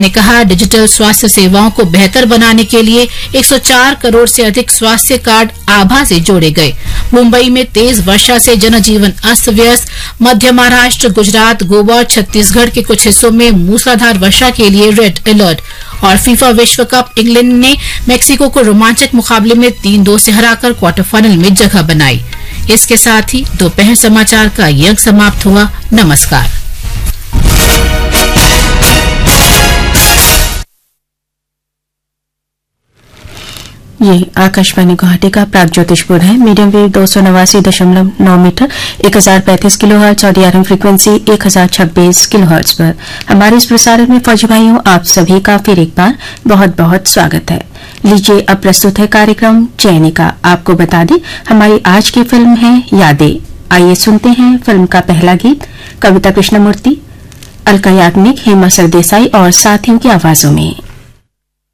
ने कहा डिजिटल स्वास्थ्य सेवाओं को बेहतर बनाने के लिए 104 करोड़ से अधिक स्वास्थ्य कार्ड आभा से जोड़े गए। मुंबई में तेज वर्षा से जनजीवन अस्त व्यस्त। मध्य महाराष्ट्र, गुजरात, गोवा और छत्तीसगढ़ के कुछ हिस्सों में मूसलाधार वर्षा के लिए रेड अलर्ट। और फीफा विश्व कप, इंग्लैंड ने मेक्सिको को रोमांचक मुकाबले में 3-2 से हराकर क्वार्टर फाइनल में जगह बनाई। इसके साथ ही दोपहर समाचार का ये अंक समाप्त हुआ। नमस्कार। ये आकाशवाणी गुवाहाटी का प्राग ज्योतिषपुर है। मीडियम वेव 289.9 मीटर 1035 किलोहर्ट्ज और डीआरएम फ्रीक्वेंसी 1026 किलोहर्ट्ज पर हमारे इस प्रसारण में फौजी भाइयों आप सभी का फिर एक बार बहुत बहुत स्वागत है। लीजिए अब प्रस्तुत है कार्यक्रम चयनिका। आपको बता दें हमारी आज की फिल्म है यादें। आइए सुनते हैं फिल्म का पहला गीत कविता कृष्णमूर्ति, अलका याग्निक, हेमा सरदेसाई और साथियों की आवाजों में।